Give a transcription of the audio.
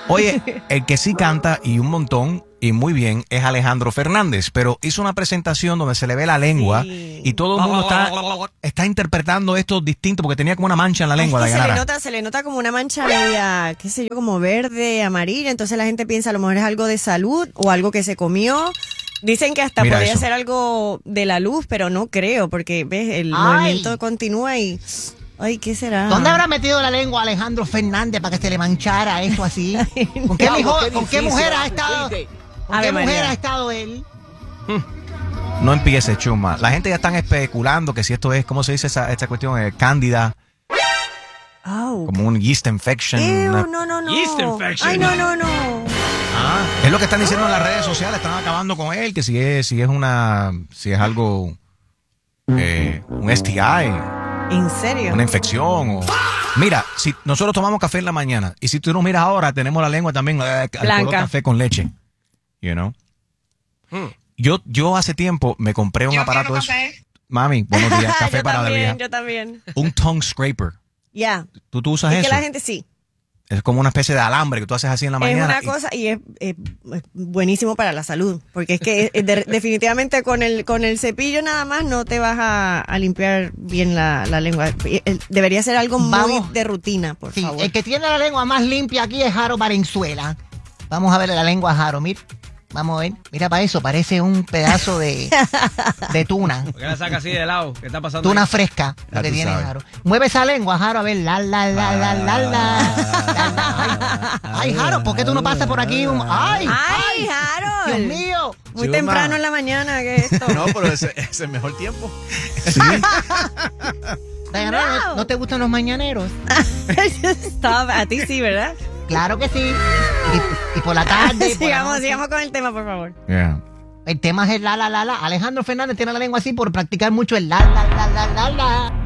Oye, el que sí canta y un montón y muy bien es Alejandro Fernández, pero hizo una presentación donde se le ve la lengua y todo el mundo está interpretando esto distinto porque tenía como una mancha en la lengua. Es que se le nota como una mancha media, qué sé yo, como verde, amarilla, entonces la gente piensa a lo mejor es algo de salud o algo que se comió. Dicen que hasta podría ser algo de la luz, pero no creo, porque ves, el movimiento continúa y... Ay, ¿qué será? ¿Dónde habrá metido la lengua Alejandro Fernández para que se le manchara eso así? ¿Con qué mujer ha estado? ¿Con qué mujer ha estado él? No empiece, Chuma. La gente ya están especulando que si esto es, ¿cómo se dice esta cuestión? Cándida. Como un yeast infection. No. Yeast infection. Ay, no. Es lo que están diciendo en las redes sociales. Están acabando con él, que si es algo, un STI. ¿En serio? Una infección. Mira, si nosotros tomamos café en la mañana y si tú nos miras ahora, tenemos la lengua también blanca. Café con leche. You know? Yo hace tiempo me compré un aparato de eso. Mami, buenos días. Café para la vieja. Yo también. Un tongue scraper. Ya. ¿Tú usas eso? Es que la gente sí. Es como una especie de alambre que tú haces así en la mañana. Es una cosa y es buenísimo para la salud, porque es que definitivamente con el cepillo nada más no te vas a limpiar bien la lengua. Debería ser algo muy de rutina, por favor. El que tiene la lengua más limpia aquí es Jaro Valenzuela. Vamos a ver la lengua a Jaro, mira. Vamos a ver. Mira para eso, parece un pedazo de tuna. ¿Por qué la saca así de lado? ¿Qué está pasando? Tuna ahí? Fresca, lo que tiene Jaro. Mueve esa lengua, Jaro, a ver. Ay, Jaro, ¿por qué tú no pasas por aquí? Ay, Jaro. Dios mío. Muy temprano en la mañana, ¿qué es esto? No, pero ese es el mejor tiempo. Sí. Diana, ¿no te gustan los mañaneros? A ti sí, ¿verdad? Claro que sí. Y por la tarde. Sigamos con el tema, por favor. Yeah. El tema es el la. Alejandro Fernández tiene la lengua así por practicar mucho el la.